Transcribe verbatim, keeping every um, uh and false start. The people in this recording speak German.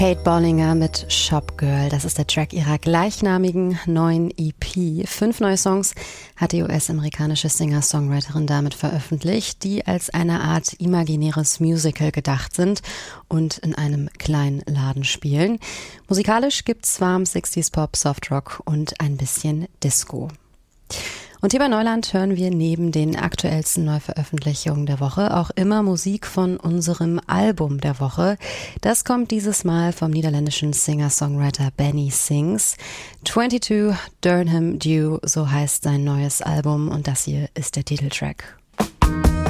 Kate Bollinger mit Shop Girl, das ist der Track ihrer gleichnamigen neuen E P. Fünf neue Songs hat die U S-amerikanische Singer-Songwriterin damit veröffentlicht, die als eine Art imaginäres Musical gedacht sind und in einem kleinen Laden spielen. Musikalisch gibt's warm sechziger Pop, Softrock und ein bisschen Disco. Und hier bei Neuland hören wir neben den aktuellsten Neuveröffentlichungen der Woche auch immer Musik von unserem Album der Woche. Das kommt dieses Mal vom niederländischen Singer-Songwriter Benny Sings. zweiundzwanzig Durham Dew, so heißt sein neues Album und das hier ist der Titeltrack.